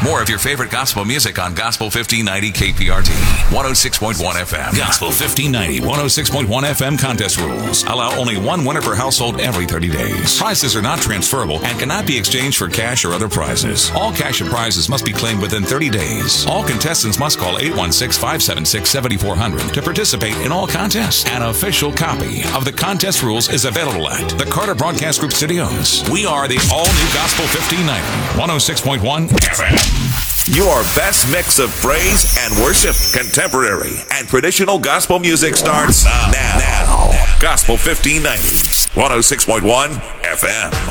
More of your favorite gospel music on Gospel 1590 KPRT, 106.1 FM. Gospel 1590, 106.1 FM contest rules. Allow only one winner per household every 30 days. Prizes are not transferable and cannot be exchanged for cash or other prizes. All cash and prizes must be claimed within 30 days. All contestants must call 816-576-7400 to participate in all contests. An official copy of the contest rules is available at the Carter Broadcast Group Studios. We are the all-new Gospel 1590, 106.1 FM. Your best mix of praise and worship, contemporary and traditional gospel music starts now. Gospel 1590, 106.1 FM.